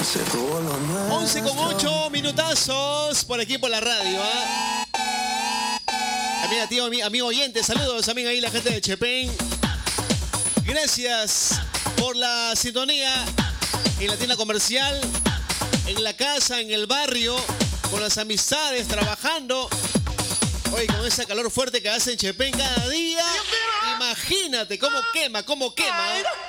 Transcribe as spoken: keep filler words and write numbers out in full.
once con ocho minutazos por aquí por la radio, ¿eh? Amiga, tío, amigo oyente, saludos, amiga, ahí la gente de Chepén. Gracias por la sintonía en la tienda comercial, en la casa, en el barrio, con las amistades, trabajando. Oye, con ese calor fuerte que hace en Chepén cada día, imagínate cómo quema, cómo quema.